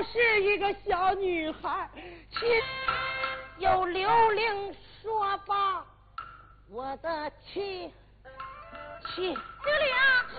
是一个小女孩，有刘伶说罢，我的妻。刘伶，